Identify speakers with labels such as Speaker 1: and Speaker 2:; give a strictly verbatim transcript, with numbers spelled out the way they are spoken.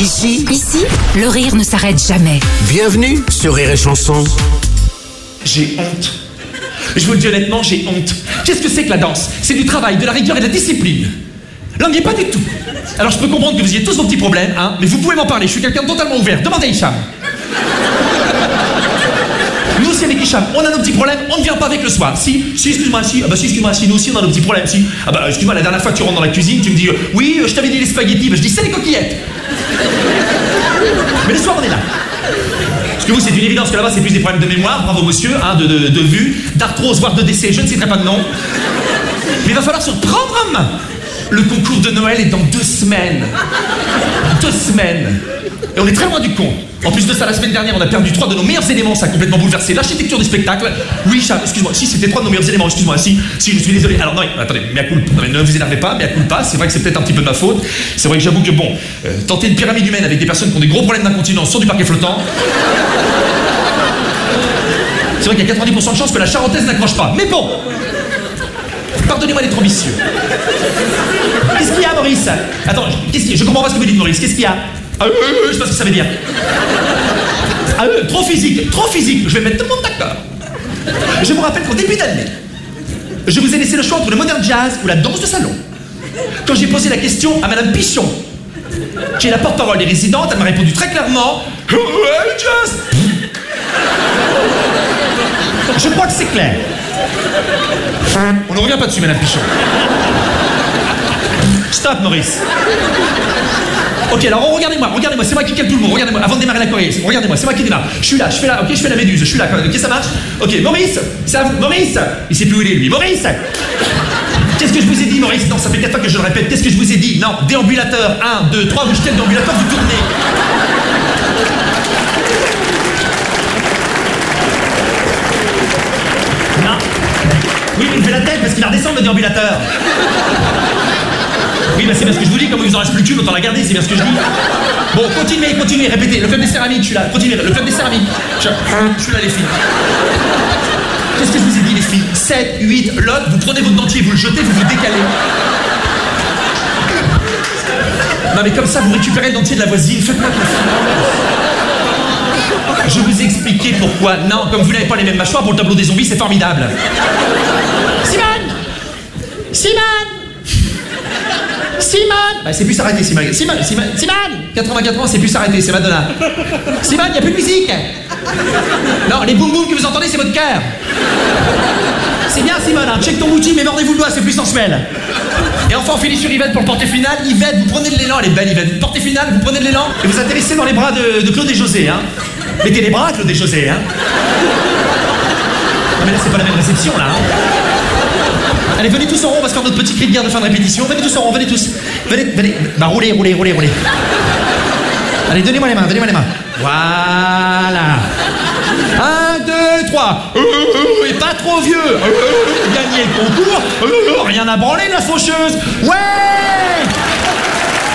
Speaker 1: Ici,
Speaker 2: Ici, le rire ne s'arrête jamais.
Speaker 1: bienvenue sur Rire et Chanson.
Speaker 3: J'ai honte. Je vous le dis honnêtement, j'ai honte. Qu'est-ce que c'est que la danse? C'est du travail, de la rigueur et de la discipline. Là, on n'y est pas du tout. Alors je peux comprendre que vous ayez tous vos petits problèmes, hein, mais vous pouvez m'en parler, je suis quelqu'un de totalement ouvert. Demandez à Hicham. Nous aussi avec Hicham, on a nos petits problèmes, on ne vient pas avec le soir. Si, si, excuse-moi, si, ah bah si, excuse-moi, si, nous aussi on a nos petits problèmes, si. Ah bah excuse-moi, la dernière fois que tu rentres dans la cuisine, tu me dis, euh, oui, euh, je t'avais dit les spaghettis, bah je dis, c'est les coquillettes. Mais le soir, on est là. Parce que vous, c'est une évidence que là-bas, c'est plus des problèmes de mémoire, bravo monsieur, hein, de, de, de vue, d'arthrose, voire de décès, je ne citerai pas de nom. Mais il va falloir se prendre en main. Le concours de Noël est dans deux semaines. Deux semaines. Et on est très loin du compte. En plus de ça, la semaine dernière, on a perdu trois de nos meilleurs éléments, ça a complètement bouleversé l'architecture du spectacle. Oui, Cham, excuse-moi, si c'était trois de nos meilleurs éléments, excuse-moi, si, si, je suis désolé. Alors non, attendez, mea culpa, non, mais ne vous énervez pas, mea culpa, c'est vrai que c'est peut-être un petit peu de ma faute. C'est vrai que j'avoue que bon, euh, tenter une pyramide humaine avec des personnes qui ont des gros problèmes d'incontinence sur du parquet flottant. C'est vrai qu'il y a quatre-vingt-dix pour cent de chances que la charentaise n'accroche pas. Mais bon, pardonnez-moi d'être ambitieux. Qu'est-ce qu'il y a, Maurice? Attends, qu'est-ce qu'il y a? Je comprends pas ce que vous dites, Maurice. Qu'est-ce qu'il y a? Ah, euh, euh, je sais pas ce que ça veut dire. Ah, euh, trop physique, trop physique. Je vais mettre tout le monde d'accord. Je vous rappelle qu'au début d'année, je vous ai laissé le choix entre le modern jazz ou la danse de salon. Quand j'ai posé la question à Madame Pichon, qui est la porte-parole des résidentes, elle m'a répondu très clairement « Ouais, jazz !» Je crois que c'est clair. On ne revient pas dessus, Madame Pichon. Stop, Maurice. Ok, alors regardez-moi, regardez-moi, c'est moi qui calme tout le monde, regardez-moi, avant de démarrer la choré, regardez-moi, c'est moi qui démarre. Je suis là, je fais là, ok, je fais la méduse, je suis là, ok, ça marche? Ok, Maurice, c'est à vous, Maurice! Il sait plus où il est, lui, Maurice! Qu'est-ce que je vous ai dit, Maurice? Non, ça fait quatre fois que je le répète, qu'est-ce que je vous ai dit? Non, déambulateur, un, deux, trois, vous jetez le déambulateur, vous tournez. Non. Oui, il me fait la tête parce qu'il va redescendre le déambulateur. Oui, bah c'est parce que je vous dis, comme il vous en reste plus qu'une, autant la garder, c'est bien ce que je dis. Bon, continuez, continuez, répétez. Le club des céramiques, je suis là. Continuez, le club des céramiques. Je, je suis là, les filles. Qu'est-ce que je vous ai dit, les filles? sept, huit, l'autre, vous prenez votre dentier, vous le jetez, vous vous décalez. Non, mais comme ça, vous récupérez le dentier de la voisine. Faites-moi confiance. Je vous ai expliqué pourquoi. Non, comme vous n'avez pas les mêmes mâchoires pour le tableau des zombies, c'est formidable. Simone! Simone! Simone! Bah, c'est plus s'arrêter, Simone. Simone, Simone, Simone! quatre-vingt-quatre ans, c'est plus s'arrêter, c'est Madonna. Simone, y a plus de musique! Non, les boum boum que vous entendez, c'est votre cœur. C'est bien, Simone, hein. Check ton outil, mais mordez-vous le doigt, c'est plus sensuel. Et enfin, on finit sur Yvette pour le portée finale. Yvette, vous prenez de l'élan, elle est belle, Yvette. Portée finale, vous prenez de l'élan et vous atterrissez dans les bras de, de Claude et José, hein. Mettez les bras, Claude et José, hein. Non, mais là, c'est pas la même réception, là, hein. Allez, venez tous en rond, on va se faire notre petit cri de guerre de fin de répétition. Venez tous en rond, venez tous. Venez, venez. Bah, roulez, roulez, roulez, roulez. Allez, donnez-moi les mains, donnez-moi les mains. Voilà. Un, deux, trois. Euh, euh, et pas trop vieux. Euh, euh, gagnez le concours. Euh, euh, rien à branler, la faucheuse. Ouais!